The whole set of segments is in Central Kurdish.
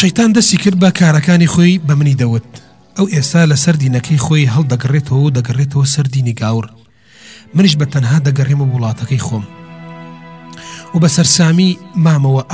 شەیتان دەستی کرد بە کارەکانی خۆی بە منی دەوت ئەو ئێستا لە سەر دینەکەی خۆی هەڵدەگەڕێتەوە و دەگەڕێتەوە سەر دینی گاور منیش بە تەنها دەگەڕێمە وڵاتەکەی خۆم و بە سەرسامی مامەوە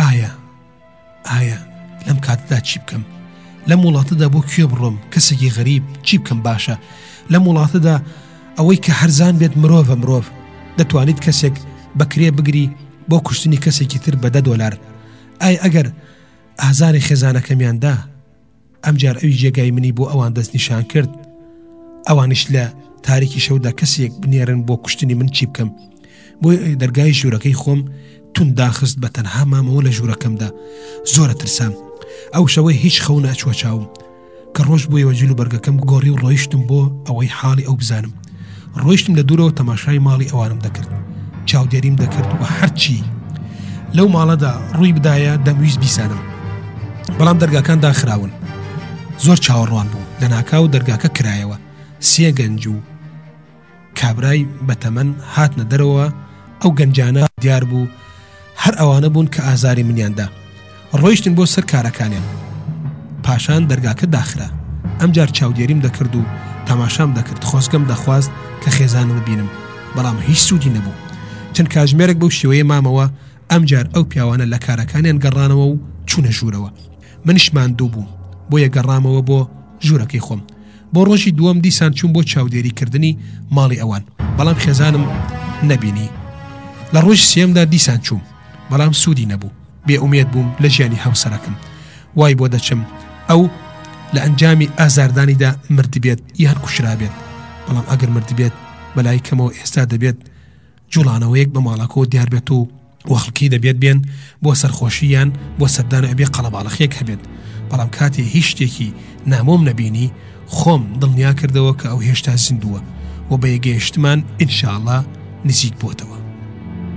ئایا لەم کاتدا چی بکەم لەم وڵاتەدا بۆ کوێ بڕۆم کەسێکی غەریب چی بکەم باشە لەم وڵاتەدا ئەوەی کە هەرزان بێت مرۆڤ دەتوانیت کەسێک بەکرێ بگری بۆ کوشتنی کەسێکی تر بە $10 ئایا ئەگەر ئازاری خێزانەکەمیاندا ئەمجار ئەوی جێگای منی بۆ ئەوان دەست نیشان کرد ئەوانش لە تاریکی شەودا کەسێک بنێرن بۆ کوشتنی من چی بکەم بۆ دەرگای ژوورەکەی خۆم تون داخست بە تەنها مامەوە لە ژوورەکەمدا زۆرە ترسام ئەو شەوەی هیچ خەو ناچوە چاوم کە ڕۆژ بوویەوە جلو بەرگەکەم گۆڕی و ڕۆیشتم بۆ ئەوەی حاڵی ئەو بزانم ڕۆیشتم لە دوورەوە تەماشای ماڵی ئەوانم دەکرد چاودێریم دەکرد و هەرچی لەو ماڵەدا ڕووی بدایە دەمویست بیسانم بەڵام دەرگاکان داخراون زۆر چاوەڕوان بوو لە ناکاو دەرگاکە کرایەوە 3 گەنج و کابرای بەتەمەن هاتنە دەرەوە ئەو گەنجانە دیار بوو هەر ئەوانە بوون کە ئازاری منیاندا ڕۆیشتن بۆ سەر کارەکانیان پاشان دەرگاکە داخرا ئەمجار چاودێریم دەکرد و تەماشام دەکرد خۆزگەم دەخواست کە خێزانم بینم بەڵام هیچ سوودی نەبوو چەند کاتژمێرێک بەو شێوەیە مامەوە ئەمجار ئەو پیاوانە لە کارەکانیان گەڕانەوە و چوونە ژوورەوە منیش ماندوو بووم بۆیە گەڕامەوە بۆ ژوورەکەی خۆم بۆ ڕۆژی دووەم دیسان چوون بۆ چاودێریکردنی ماڵی ئەوان بەڵام خێزانم نەبینی لە ڕۆژ سێمدا دیسان چووم بەڵام سوودی نەبوو بێئومێد بووم لە ژیانی هاوسەرەکەم وای بۆ دەچم ئەو لە ئەنجامی ئازاردانیدا مردبێت یان کوشرابێت بەڵام ئەگەر مردبێت بەلای کەمەوە ئێستا دەبێت جوڵانەوەیەک بە ماڵەکەەوە دیار بێت و وەخڵکی دەبێت بێن بۆ سەرخۆشییان بۆ سەردان ئەبێ قەڵەباڵەخێک هەبێت بەڵام کاتێ هیچ شتێکی نامۆم نەبینی خۆم دڵنیا کردەوە کە ئەو هێشتا زیندووە و بە یەگەیشتمان ئینشاءڵڵا نزیک بۆتەوە